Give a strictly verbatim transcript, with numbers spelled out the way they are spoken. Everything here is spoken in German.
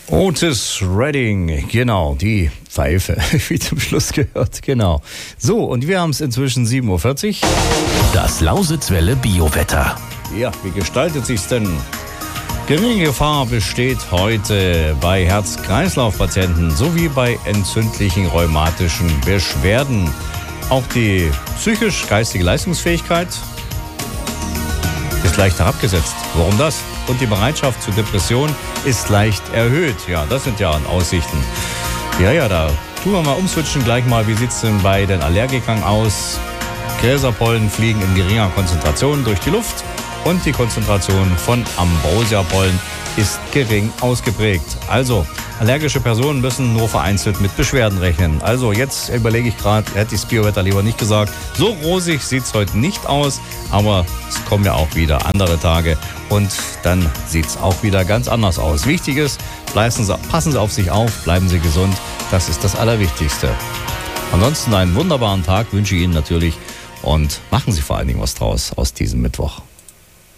Otis Redding, genau, die Pfeife, wie zum Schluss gehört, genau. So, und wir haben es inzwischen sieben Uhr vierzig. Das Lausitzwelle Biowetter. Ja, wie gestaltet sich's denn? Geringe Gefahr besteht heute bei Herz-Kreislauf-Patienten sowie bei entzündlichen rheumatischen Beschwerden. Auch die psychisch-geistige Leistungsfähigkeit ist leicht herabgesetzt. Warum das? Und die Bereitschaft zur Depression ist leicht erhöht. Ja, das sind ja Aussichten. Ja, ja, da tun wir mal umswitchen gleich mal. Wie sieht es denn bei den Allergikern aus? Gräserpollen fliegen in geringer Konzentration durch die Luft und die Konzentration von Ambrosia-Pollen ist gering ausgeprägt. Also, allergische Personen müssen nur vereinzelt mit Beschwerden rechnen. Also, jetzt überlege ich gerade, hätte ich das Biowetter lieber nicht gesagt. So rosig sieht es heute nicht aus, aber es kommen ja auch wieder andere Tage und dann sieht es auch wieder ganz anders aus. Wichtig ist, passen Sie, passen Sie auf sich auf, bleiben Sie gesund. Das ist das Allerwichtigste. Ansonsten einen wunderbaren Tag wünsche ich Ihnen natürlich und machen Sie vor allen Dingen was draus aus diesem Mittwoch.